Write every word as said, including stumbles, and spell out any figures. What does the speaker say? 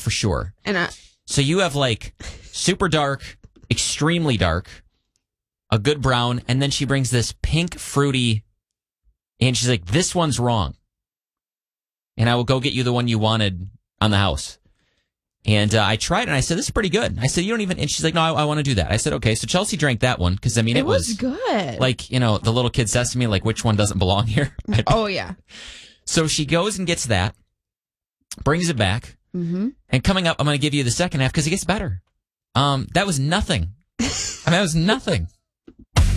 for sure. And I, So you have like super dark, extremely dark, a good brown, and then she brings this pink fruity, and she's like, this one's wrong. And I will go get you the one you wanted on the house. And uh, I tried, and I said, this is pretty good. I said, you don't even, and she's like, no, I, I want to do that. I said, okay. So Chelsea drank that one, because, I mean, it, it was, was good. Like, you know, the little kid says to me, like, which one doesn't belong here? Oh, yeah. So she goes and gets that, brings it back, mm-hmm. and coming up, I'm going to give you the second half, because it gets better. Um, that was nothing. I mean, that was nothing.